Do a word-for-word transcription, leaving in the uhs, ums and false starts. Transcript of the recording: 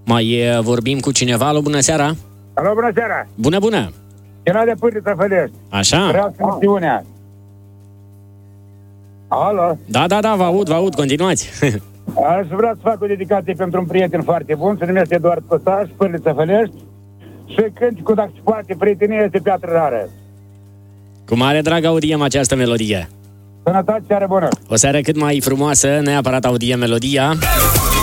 Mai e, vorbim cu cineva. Alo, bună seara! Alo, bună seara! Bună, bună! Era de Pârliță Fălești. Așa? Vreau să misiunea. Alo? Da, da, da, vă aud, vă aud, continuați. Aș vrea să fac o dedicație pentru un prieten foarte bun, se numește Eduard Costaș, Pârliță Fălești, și cânticul, dacă se poate, prietenie este piatră rară. Cu mare drag audiem această melodie. Sănătate, seară bună! O seară cât mai frumoasă, neapărat audiem melodia.